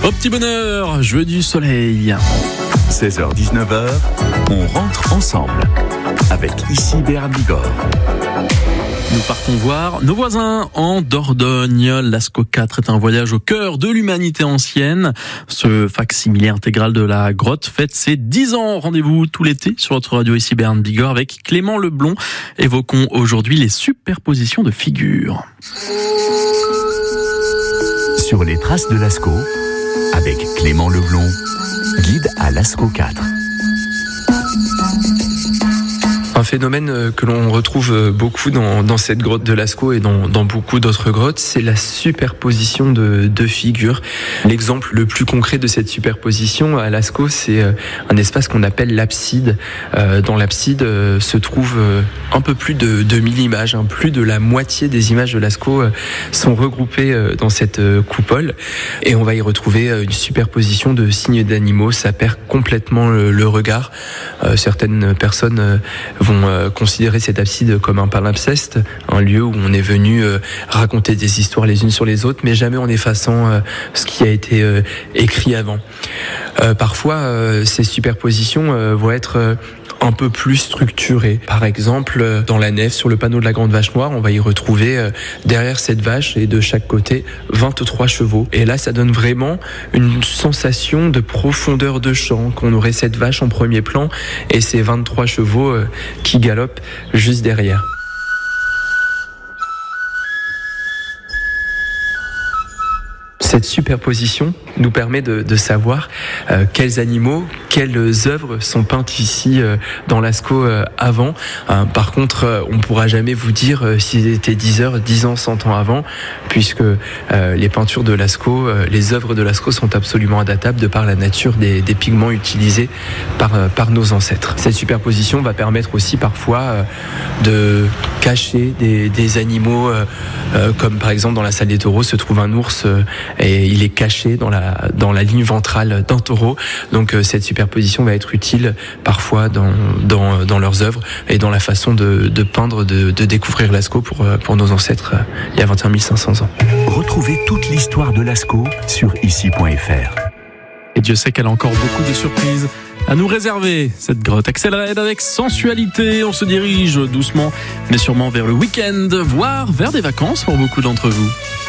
Au petit bonheur, je veux du soleil. 16h-19h, on rentre ensemble avec ici Béarn Bigorre. Nous partons voir nos voisins en Dordogne. Lascaux 4 est un voyage au cœur de l'humanité ancienne. Ce facsimilé intégral de la grotte fête ses 10 ans. Rendez-vous tout l'été sur votre radio ici Béarn Bigorre avec Clément Leblond. Évoquons aujourd'hui les superpositions de figures. Sur les traces de Lascaux, avec Clément Leblond, guide à Lascaux 4. Un phénomène que l'on retrouve beaucoup dans cette grotte de Lascaux et dans beaucoup d'autres grottes, c'est la superposition de figures. L'exemple le plus concret de cette superposition à Lascaux, c'est un espace qu'on appelle l'abside. Dans l'abside se trouve un peu plus de 2000 images, plus de la moitié des images de Lascaux sont regroupées dans cette coupole. Et on va y retrouver une superposition de signes d'animaux. Ça perd complètement le regard. Certaines personnes vont considérer cette abside comme un palimpseste, un lieu où on est venu raconter des histoires les unes sur les autres, mais jamais en effaçant ce qui a été écrit avant. Parfois, ces superpositions vont être un peu plus structuré. Par exemple, dans la nef, sur le panneau de la Grande Vache Noire, on va y retrouver derrière cette vache et de chaque côté 23 chevaux. Et là, ça donne vraiment une sensation de profondeur de champ, qu'on aurait cette vache en premier plan et ces 23 chevaux qui galopent juste derrière. Cette superposition nous permet de savoir quels animaux, quelles œuvres sont peintes ici dans Lascaux avant. Par contre, on ne pourra jamais vous dire s'ils étaient 10 heures, 10 ans, 100 ans avant, puisque les peintures de Lascaux, les œuvres de Lascaux sont absolument adaptables de par la nature des pigments utilisés par nos ancêtres. Cette superposition va permettre aussi parfois de cacher des animaux, comme par exemple dans la salle des taureaux se trouve un ours et il est caché dans la ligne ventrale d'un taureau. Donc cette superposition va être utile parfois dans leurs œuvres et dans la façon de peindre, de découvrir Lascaux pour nos ancêtres il y a 21 500 ans. Retrouvez toute l'histoire de Lascaux sur ici.fr. Et Dieu sait qu'elle a encore beaucoup de surprises à nous réserver, cette grotte. Axel Red avec sensualité. On se dirige doucement mais sûrement vers le week-end, voire vers des vacances pour beaucoup d'entre vous.